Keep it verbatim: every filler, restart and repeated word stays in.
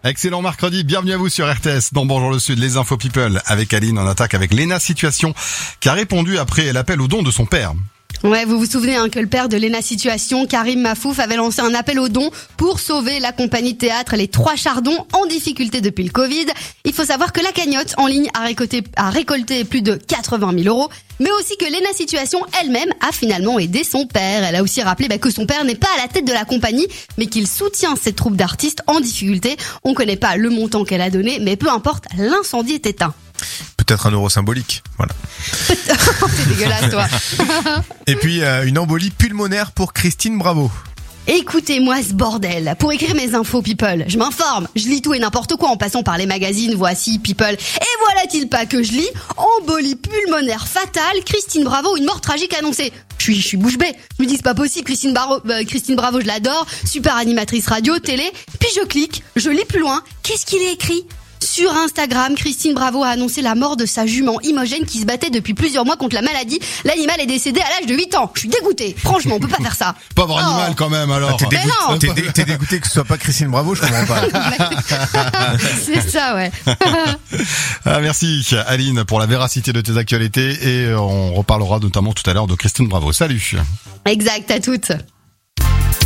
Excellent mercredi, bienvenue à vous sur R T S dans Bonjour le Sud, les infos people avec Aline. On attaque avec Léna Situation qui a répondu après l'appel au don de son père. Ouais, vous vous souvenez hein, que le père de Léna Situation, Karim Mafouf, avait lancé un appel aux dons pour sauver la compagnie de théâtre Les Trois Chardons en difficulté depuis le Covid. Il faut savoir que la cagnotte en ligne a récolté, a récolté plus de quatre-vingt mille euros, mais aussi que Léna Situation elle-même a finalement aidé son père. Elle a aussi rappelé bah, que son père n'est pas à la tête de la compagnie, mais qu'il soutient cette troupe d'artistes en difficulté. On connaît pas le montant qu'elle a donné, mais peu importe, l'incendie est éteint. Peut-être un euro symbolique, voilà. C'est dégueulasse, toi. Et puis, euh, une embolie pulmonaire pour Christine Bravo. Écoutez-moi ce bordel. Pour écrire mes infos people, je m'informe, je lis tout et n'importe quoi en passant par les magazines Voici, People. Et voilà-t-il pas que je lis embolie pulmonaire fatale, Christine Bravo, une mort tragique annoncée. Je suis, je suis bouche bée. Je me dis c'est pas possible, Christine Bravo, euh, Christine Bravo, je l'adore, super animatrice radio, télé. Puis je clique, je lis plus loin. Qu'est-ce qu'il est écrit ? Sur Instagram, Christine Bravo a annoncé la mort de sa jument Imogène qui se battait depuis plusieurs mois contre la maladie. L'animal est décédé à l'âge de huit ans. Je suis dégoûtée. Franchement, on peut pas faire ça. Pauvre Oh. animal quand même alors. Ah, t'es, dégoûté, non. t'es, dé- t'es dégoûté que ce soit pas Christine Bravo, je comprends pas. C'est ça, ouais. Ah, merci Aline pour la véracité de tes actualités et on reparlera notamment tout à l'heure de Christine Bravo. Salut. Exact, à toutes.